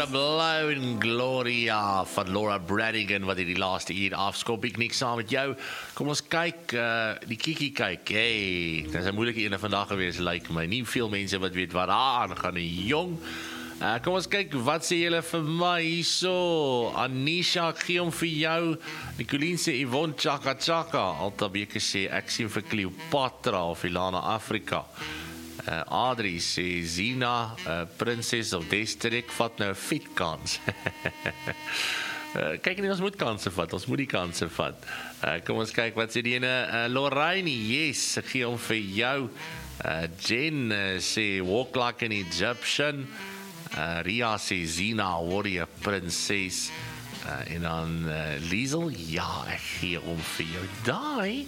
Blow in Gloria van Laura Branigan wat die laaste uur afskop. Ek niks saam met jou. Kom ons kyk, die Kiki kyk. Hey, dit is 'n moeilike ene vandag gewees, lyk my. Nie veel mense wat weet wat daar aangaan nie. Jong. Kom ons kyk, wat sê julle vir my hierso? Anisha, ek gee hom vir jou. Nicolien sê Yvonne Chaka Chaka. Altabeke sê ek sien vir Cleopatra of Ilana Afrika. Adrie sê Zina, Princess of Destirik, vat nou 'n fietkans. Kyk nie, ons moet kanse vat, ons moet die kanse vat. Kom ons kyk, wat sê die ene? Lorraine, yes, ek gee hom vir jou. Jen sê walk like an Egyptian. Ria sê Zina, warrior princess. En dan Liesel, ja, ek gee hom vir jou. Daai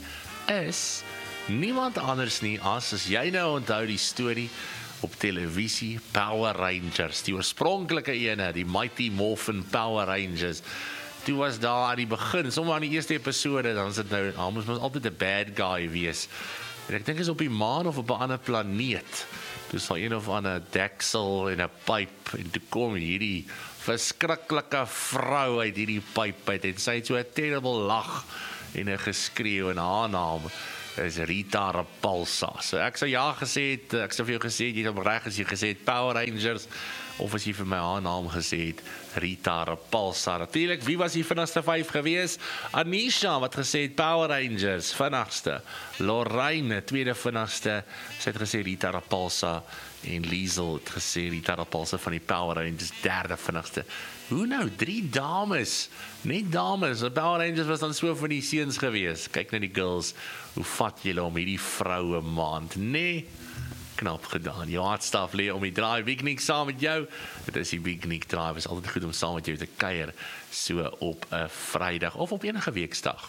is niemand anders nie as jy nou onthou die storie op televisie, Power Rangers, die oorspronklike ene, die Mighty Morphin Power Rangers. Toe was daar aan die begin, sommer aan die eerste episode, dan is dit nou, moes ons altyd 'n bad guy wees. En ek dink is op die maan of op 'n ander planeet. Toe sal een of ander deksel en 'n pyp, en toe kom hierdie verskriklike vrou uit hierdie pyp uit, en sy het so 'n terrible lag en 'n geskreeu, en haar naam is Rita Repulsa. So ek sou ja gesê het, ek sou vir jou gesê het, jy het hom reg as jy gesê het Power Rangers, of as jy vir my haar naam gesê het, Rita Repulsa. Natuurlijk, wie was die vinnigste 5 gewees? Anisha, wat gesê het Power Rangers, vinnigste. Lorraine, tweede vinnigste, sy het gesê Rita Repulsa, en Liesel het gesê Rita Repulsa van die Power Rangers, derde vinnigste. Hoe nou, 3 dames, net dames, die Power Rangers was dan so van die seuns gewees. Kyk na die girls, hoe vat julle om hierdie vroue maand? Nee, knap gedaan. Jou hartstaf lê om die draai. Big Nick saam met jou. Dit is die Big Nick draai. Het is altyd goed om saam met jou te kuier, so op 'n Vrydag of op enige weeksdag.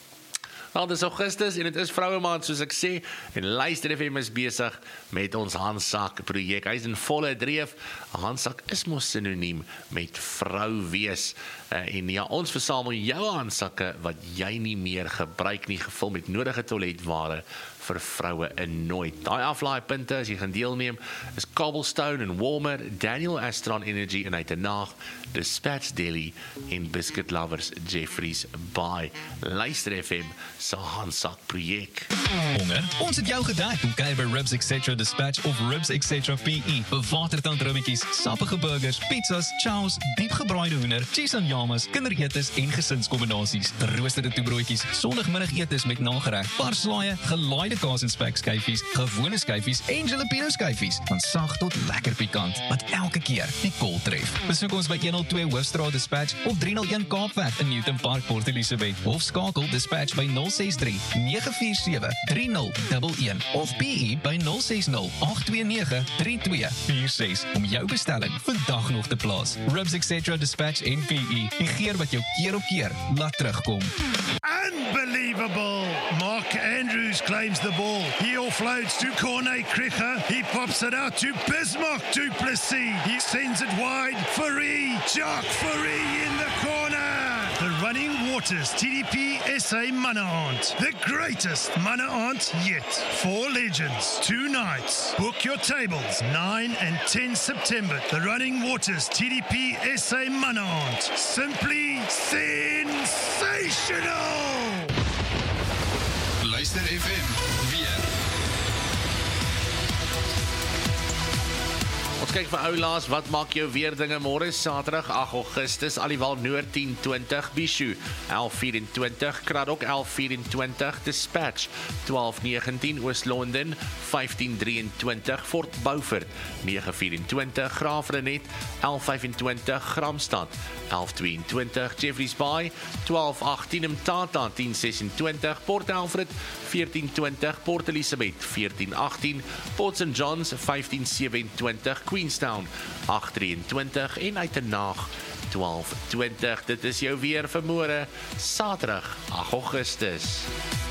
Wel, dit is Augustus en dit is vroue maand, soos ek sê, en Luister FM is besig met ons handsak projek. Hy is in volle dreef. 'n Handsak is mos sinoniem met vrou wees. En ja, ons versamel jou handsakke wat jy nie meer gebruik nie, gevul met nodige toiletware vir vroue in nooit. Daai aflaaipunte, as jy gaan deelneem, is Cobblestone en Walmer, Daniel Astron Energy en Uitenaag, Dispatch Deli en Biscuit Lovers Jeffries by Luister FM se handsak projek. Honger? Ons het jou gedek om kuier by Ribs Etc. Dispatch of Ribs Etc. PE. Bewatertand ribbietjies, sappige burgers, pizzas, chows, diepgebraaide hoender, cheese en jamas, kinderetes en gesinskombinasies, geroosterde toebroodjies, sondagmiddagetes met nagereg, parslaaie, gelaaide kaas en spekskyfies, gewone skyfies en jalapeno skyfies, van sag tot lekker pikant, wat elke keer net kol tref. Besoek ons by 102 Hoofstraat Dispatch of 301 Kaapweg in Newton Park, Port Elizabeth, of skakel Dispatch by 063-947-3011 of PE by 060-829-3246 om jou bestelling vandag nog te plaas. Ribs Etc. Dispatch en PE, die geur wat jou keer op keer laat terugkom. Unbelievable! Mark Andrews claims the ball. He offloads to Cornet Cricher. He pops it out to Bismarck du Plessis. He sends it wide. Fourie, Jacques Fourie in the corner. The Running Waters TDP SA Mana Aunt. The greatest Mana Aunt yet. 4 legends, 2 nights. Book your tables 9 and 10 September. The Running Waters TDP SA Mana Aunt. Simply sensational! Luister FM, weer. Ons kyk vir oulaas, wat maak jou weer dinge môre Saterdag 8 Augustus, Aliwal Noord 10:20, Bishu 11:24, Kraddock 11:24, Dispatch 12:19, Oos-London 15:23, Fort Beaufort 9:24, Graafrenet 11:25, Gramstad 11:22, Jeffreys Bay 12:18, Mthatha 10:26, Port Alfred 14:20, Port Elizabeth 14:18, Port St Johns 15:27, Queenstown 8:23 en Uitenaag 12:20. Dit is jou weer vir môre Saterdag 8 Augustus.